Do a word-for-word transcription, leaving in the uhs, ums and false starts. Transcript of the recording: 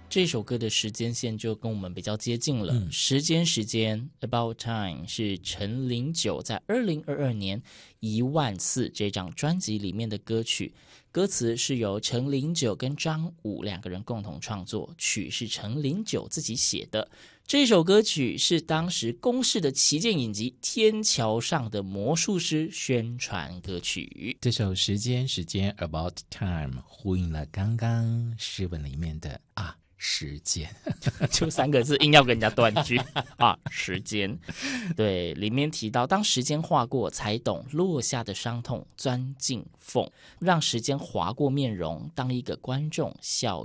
这首歌的时间线就跟我们比较接近了。 嗯、 时间时间 About Time 是陈零九在二零二二年一万次这张专辑里面的歌曲，歌词是由陈零九跟张武两个人共同创作，曲是陈零九自己写的。这首歌曲是当时公视的旗舰影集《天桥上的魔术师》宣传歌曲。 这首时间时间 About Time 呼应了刚刚诗文里面的啊时间， 就三个字硬要跟人家断句啊时间。对，里面提到当时间划过才懂落下的伤痛钻进缝，让时间划过面容，当一个观众笑